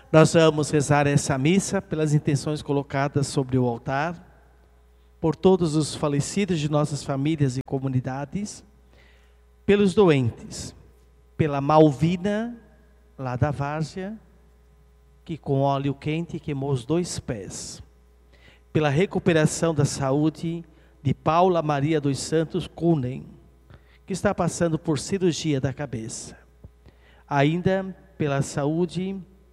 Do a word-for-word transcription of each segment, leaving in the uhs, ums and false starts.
Nós vamos rezar essa missa pelas intenções colocadas sobre o altar, por todos os falecidos de nossas famílias e comunidades, pelos doentes, pela Malvina, lá da Várzea, que com óleo quente queimou os dois pés, pela recuperação da saúde de Paula Maria dos Santos Kunen, que está passando por cirurgia da cabeça, ainda pela saúde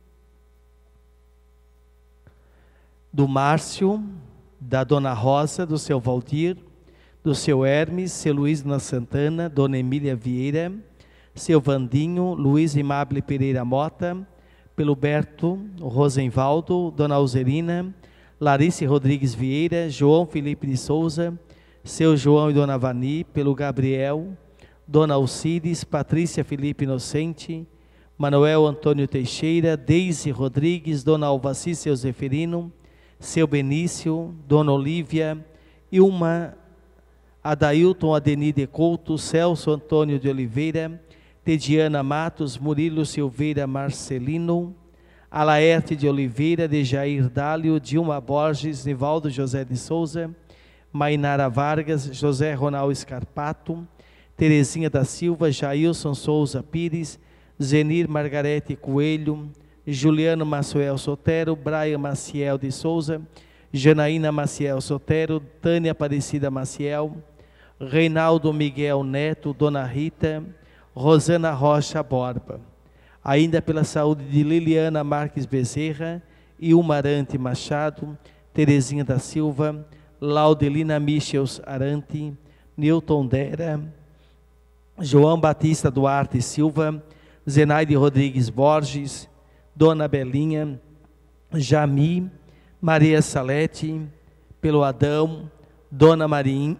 do Márcio, da Dona Rosa, do seu Valdir, do seu Hermes, seu Luiz na Santana, Dona Emília Vieira, seu Vandinho, Luiz Imable Pereira Mota, pelo Berto Rosenvaldo, Dona Alzerina, Larice Rodrigues Vieira, João Felipe de Souza, seu João e Dona Vani, pelo Gabriel, Dona Alcides, Patrícia Felipe Inocente, Manuel Antônio Teixeira, Deise Rodrigues, Dona Alvaci, seu Zeferino, seu Benício, Dona Olívia, Ilma, Adailton Adenide Couto, Celso Antônio de Oliveira, Tediana Matos, Murilo Silveira Marcelino, Alaerte de Oliveira, Dejair Dálio, Dilma Borges, Nivaldo José de Souza, Mainara Vargas, José Ronaldo Scarpato, Terezinha da Silva, Jailson Souza Pires, Zenir Margarete Coelho, Juliano Maciel Sotero, Brian Maciel de Souza, Janaína Maciel Sotero, Tânia Aparecida Maciel, Reinaldo Miguel Neto, Dona Rita, Rosana Rocha Borba. Ainda pela saúde de Liliana Marques Bezerra, Ilma Arante Machado, Terezinha da Silva, Laudelina Michels Arante, Newton Dera, João Batista Duarte Silva, Zenaide Rodrigues Borges, Dona Belinha, Jami, Maria Salete, pelo Adão, Dona Marim,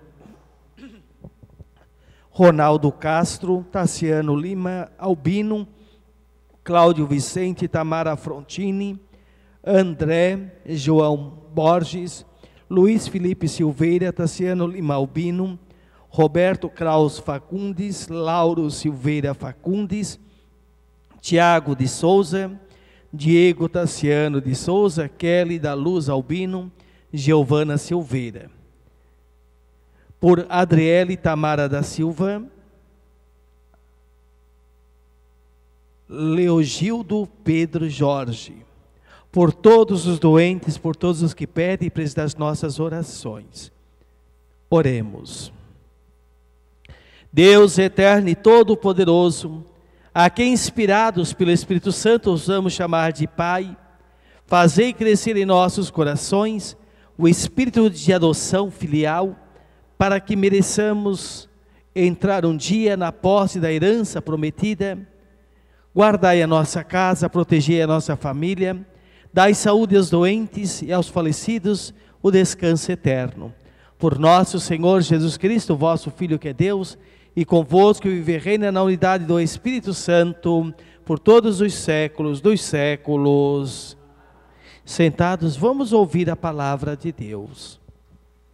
Ronaldo Castro, Tassiano Lima, Albino, Cláudio Vicente, Tamara Frontini, André, João Borges, Luiz Felipe Silveira, Tassiano Lima Albino, Roberto Kraus Facundes, Lauro Silveira Facundes, Tiago de Souza, Diego Tassiano de Souza, Kelly da Luz Albino, Giovana Silveira. Por Adriele Tamara da Silva, Leogildo Pedro Jorge. Por todos os doentes, por todos os que pedem, preside as nossas orações. Oremos. Deus eterno e todo-poderoso, a quem inspirados pelo Espírito Santo ousamos chamar de Pai, fazei crescer em nossos corações o espírito de adoção filial, para que mereçamos entrar um dia na posse da herança prometida. Guardai a nossa casa, protegei a nossa família, dai saúde aos doentes e aos falecidos o descanso eterno. Por nosso Senhor Jesus Cristo, vosso Filho que é Deus, e convosco vive e reina na unidade do Espírito Santo, por todos os séculos dos séculos. Sentados, vamos ouvir a palavra de Deus.